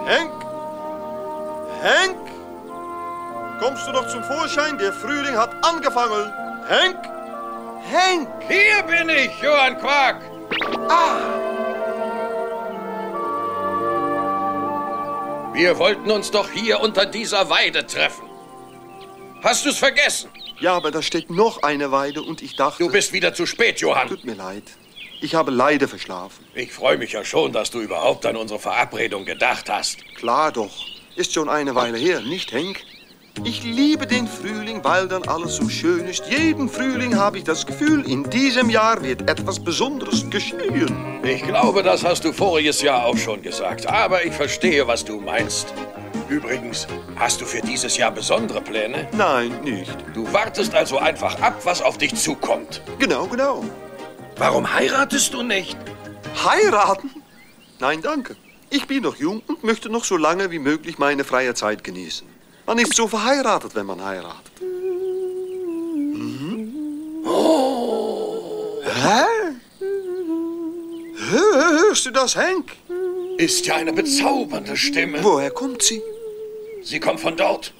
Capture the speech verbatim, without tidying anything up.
Henk? Henk? Kommst du noch zum Vorschein? Der Frühling hat angefangen. Henk? Henk! Hier bin ich, Johann Quark. Ah! Wir wollten uns doch hier unter dieser Weide treffen. Hast du's vergessen? Ja, aber da steht noch eine Weide und ich dachte... Du bist wieder zu spät, Johann. Tut mir leid. Ich habe leider verschlafen. Ich freue mich ja schon, dass du überhaupt an unsere Verabredung gedacht hast. Klar doch. Ist schon eine Weile her, nicht, Henk? Ich liebe den Frühling, weil dann alles so schön ist. Jeden Frühling habe ich das Gefühl, in diesem Jahr wird etwas Besonderes geschehen. Ich glaube, das hast du voriges Jahr auch schon gesagt. Aber ich verstehe, was du meinst. Übrigens, hast du für dieses Jahr besondere Pläne? Nein, nicht. Du wartest also einfach ab, was auf dich zukommt. Genau, genau. Warum heiratest du nicht? Heiraten? Nein, danke. Ich bin noch jung und möchte noch so lange wie möglich meine freie Zeit genießen. Man ist so verheiratet, wenn man heiratet. Mhm. Oh. Hä? Hörst du das, Henk? Ist ja eine bezaubernde Stimme. Woher kommt sie? Sie kommt von dort.